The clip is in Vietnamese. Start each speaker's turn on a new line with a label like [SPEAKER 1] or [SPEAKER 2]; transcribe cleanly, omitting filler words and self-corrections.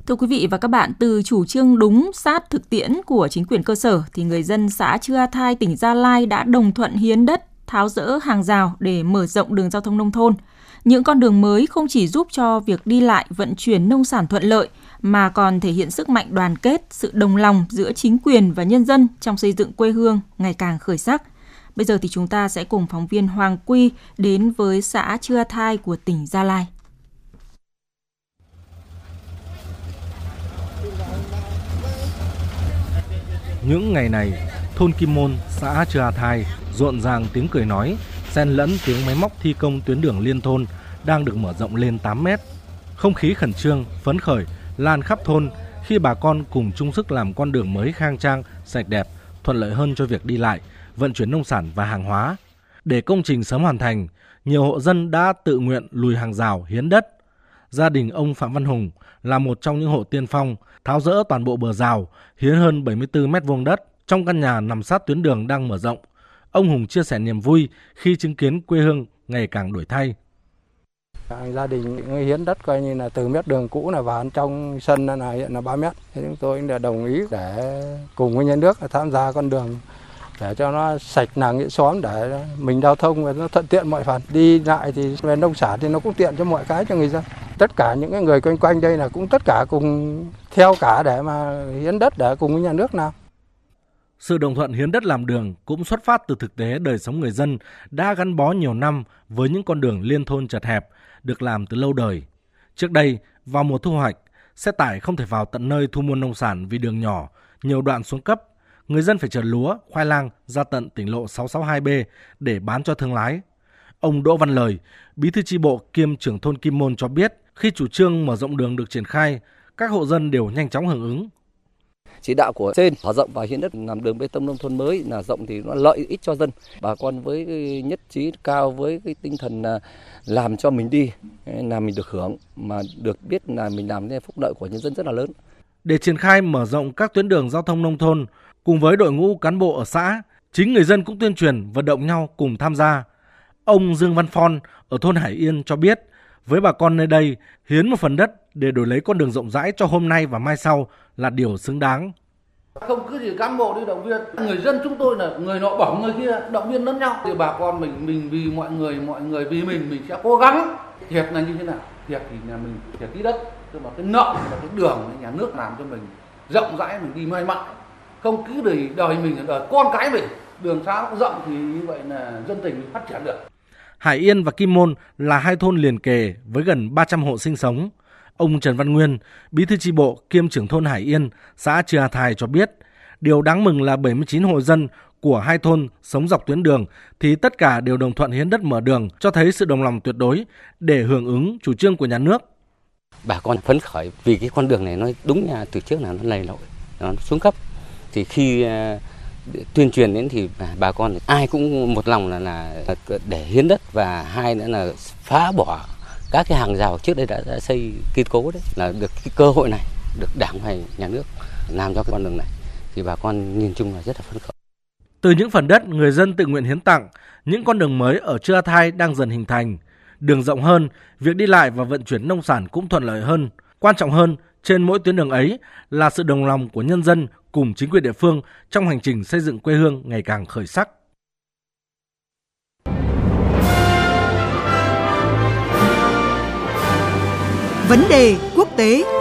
[SPEAKER 1] Thưa quý vị và các bạn, từ chủ trương đúng sát thực tiễn của chính quyền cơ sở thì người dân xã Chư A Thai, tỉnh Gia Lai đã đồng thuận hiến đất, tháo dỡ hàng rào để mở rộng đường giao thông nông thôn. Những con đường mới không chỉ giúp cho việc đi lại, vận chuyển nông sản thuận lợi mà còn thể hiện sức mạnh đoàn kết, sự đồng lòng giữa chính quyền và nhân dân trong xây dựng quê hương ngày càng khởi sắc. Bây giờ thì chúng ta sẽ cùng phóng viên Hoàng Quy đến với xã Chư A Thai của tỉnh Gia Lai.
[SPEAKER 2] Những ngày này, thôn Kim Môn, xã Chư A Thai rộn ràng tiếng cười nói, xen lẫn tiếng máy móc thi công tuyến đường liên thôn đang được mở rộng lên 8 mét. Không khí khẩn trương, phấn khởi lan khắp thôn khi bà con cùng chung sức làm con đường mới khang trang, sạch đẹp, thuận lợi hơn cho việc đi lại, vận chuyển nông sản và hàng hóa. Để công trình sớm hoàn thành, nhiều hộ dân đã tự nguyện lùi hàng rào hiến đất. Gia đình ông Phạm Văn Hùng là một trong những hộ tiên phong tháo dỡ toàn bộ bờ rào, hiến hơn 74 mét vuông đất trong căn nhà nằm sát tuyến đường đang mở rộng. Ông Hùng chia sẻ niềm vui khi chứng kiến quê hương ngày càng đổi thay.
[SPEAKER 3] Gia đình hiến đất coi như là từ mét đường cũ là vào trong sân là hiện là 3 mét. Thế chúng tôi đã đồng ý để cùng với nhà nước tham gia con đường để cho nó sạch làng nghĩa xóm, để mình giao thông và nó thuận tiện mọi phần. Đi lại thì về nông sản thì nó cũng tiện cho mọi cái cho người dân. Tất cả những người quanh quanh đây là cũng tất cả cùng theo cả để mà hiến đất để cùng với nhà nước nào.
[SPEAKER 2] Sự đồng thuận hiến đất làm đường cũng xuất phát từ thực tế đời sống người dân đã gắn bó nhiều năm với những con đường liên thôn chật hẹp được làm từ lâu đời. Trước đây, vào mùa thu hoạch, xe tải không thể vào tận nơi thu mua nông sản vì đường nhỏ, nhiều đoạn xuống cấp. Người dân phải chở lúa, khoai lang ra tận tỉnh lộ 662B để bán cho thương lái. Ông Đỗ Văn Lời, bí thư chi bộ kiêm trưởng thôn Kim Môn cho biết, khi chủ trương mở rộng đường được triển khai, các hộ dân đều nhanh chóng hưởng ứng.
[SPEAKER 4] Chỉ đạo của trên mở rộng và hiến đất làm đường bê tông nông thôn mới là rộng thì nó lợi ích cho dân. Bà con với nhất trí cao với cái tinh thần là làm cho mình đi, là mình được hưởng, mà được biết là mình làm nên phúc lợi của nhân dân rất là lớn.
[SPEAKER 2] Để triển khai mở rộng các tuyến đường giao thông nông thôn, cùng với đội ngũ cán bộ ở xã, chính người dân cũng tuyên truyền vận động nhau cùng tham gia. Ông Dương Văn Phon ở thôn Hải Yên cho biết, với bà con nơi đây, hiến một phần đất để đổi lấy con đường rộng rãi cho hôm nay và mai sau là điều xứng đáng.
[SPEAKER 5] Không cứ gì cán bộ đi động viên, người dân chúng tôi là người nọ bỏ người kia, động viên lẫn nhau. Thì bà con mình vì mọi người vì mình sẽ cố gắng. Thiệt là như thế nào? Thiệt thì nhà mình thiệt tí đất, nhưng mà cái nợ là cái đường nhà nước làm cho mình rộng rãi, mình đi mãi mãi. Không cứ đời mình, đời con cái mình, đường xá nó rộng thì như vậy là dân tình mình phát triển được.
[SPEAKER 2] Hải Yên và Kim Môn là hai thôn liền kề với gần 300 hộ sinh sống. Ông Trần Văn Nguyên, bí thư chi bộ kiêm trưởng thôn Hải Yên, xã Chư A Thai cho biết, điều đáng mừng là 79 hộ dân của hai thôn sống dọc tuyến đường thì tất cả đều đồng thuận hiến đất mở đường, cho thấy sự đồng lòng tuyệt đối để hưởng ứng chủ trương của nhà nước.
[SPEAKER 6] Bà con phấn khởi vì cái con đường này nó đúng là từ trước là nó lầy lội, nó xuống cấp. Thì khi tuyên truyền đến thì bà con ai cũng một lòng là để hiến đất, và hai nữa là phá bỏ các cái hàng rào trước đây đã xây kiên cố đấy, là được cái cơ hội này được Đảng và nhà nước làm cho cái con đường này thì bà con nhìn chung là rất là phấn khởi.
[SPEAKER 2] Từ những phần đất người dân tự nguyện hiến tặng, những con đường mới ở Chư A Thai đang dần hình thành. Đường rộng hơn, việc đi lại và vận chuyển nông sản cũng thuận lợi hơn. Quan trọng hơn, trên mỗi tuyến đường ấy là sự đồng lòng của nhân dân cùng chính quyền địa phương trong hành trình xây dựng quê hương ngày càng khởi sắc.
[SPEAKER 7] Vấn đề quốc tế.